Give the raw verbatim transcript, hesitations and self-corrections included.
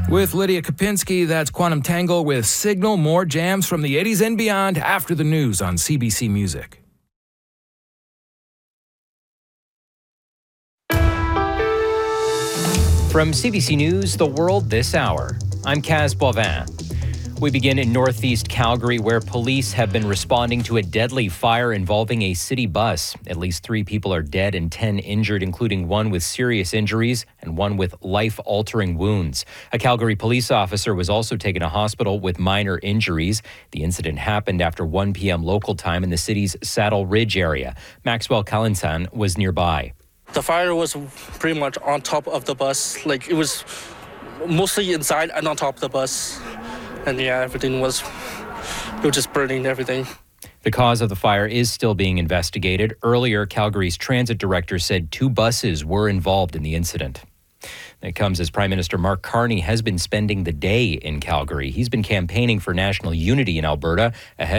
With Lydia Kopinski, that's Quantum Tangle with Signal. More jams from the eighties and beyond after the news on C B C Music. From C B C News, The World This Hour, I'm Kaz Boivin. We begin in northeast Calgary, where police have been responding to a deadly fire involving a city bus. At least three people are dead and ten injured, including one with serious injuries and one with life-altering wounds. A Calgary police officer was also taken to hospital with minor injuries. The incident happened after one p.m. local time in the city's Saddle Ridge area. Maxwell Kalinsan was nearby. The fire was pretty much on top of the bus. Like, it was mostly inside and on top of the bus. And yeah, everything was, it was just burning everything. The cause of the fire is still being investigated. Earlier, Calgary's transit director said two buses were involved in the incident. It comes as Prime Minister Mark Carney has been spending the day in Calgary. He's been campaigning for national unity in Alberta ahead